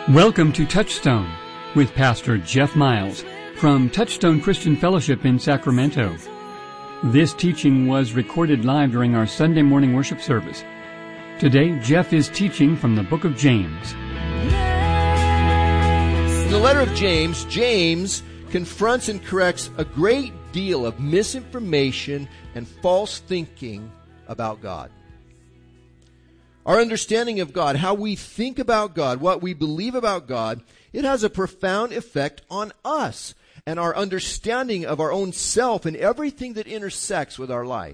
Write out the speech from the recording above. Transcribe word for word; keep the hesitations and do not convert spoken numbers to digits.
Welcome to Touchstone with Pastor Jeff Miles from Touchstone Christian Fellowship in Sacramento. This teaching was recorded live during our Sunday morning worship service. Today, Jeff is teaching from the book of James. In the letter of James, James confronts and corrects a great deal of misinformation and false thinking about God. Our understanding of God, how we think about God, what we believe about God, it has a profound effect on us and our understanding of our own self and everything that intersects with our life.